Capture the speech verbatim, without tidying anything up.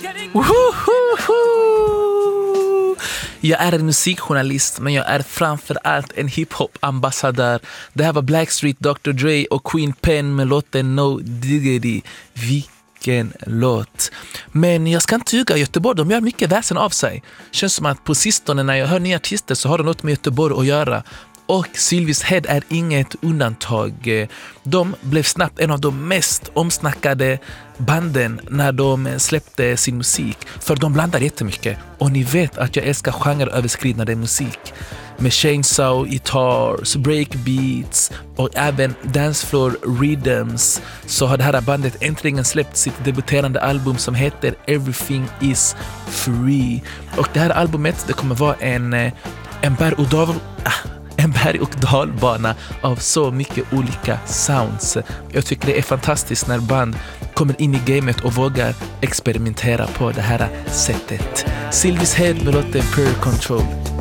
Woho! Jag är en musikjournalist, men jag är framförallt en hiphop-ambassadör. Det här var Blackstreet, doktor Dre och Queen Pen med låten No Diggity. Vilken låt. Men jag ska inte ljuga, Göteborg, de gör mycket väsen av sig. Känns som att på sistone när jag hör nya artister så har de något med Göteborg att göra. Och Sylvis Head är inget undantag. De blev snabbt en av de mest omsnackade banden när de släppte sin musik. För de blandar jättemycket. Och ni vet att jag älskar genreöverskridande musik. Med chainsaw, guitars, breakbeats och även dancefloor rhythms. Så har det här bandet äntligen släppt sitt debuterande album som heter Everything is Free. Och det här albumet, det kommer vara en, en berg och dal... Ah. En berg- och dalbana av så mycket olika sounds. Jag tycker det är fantastiskt när band kommer in i gamet och vågar experimentera på det här sättet. Sylvis Head med låten Per Control.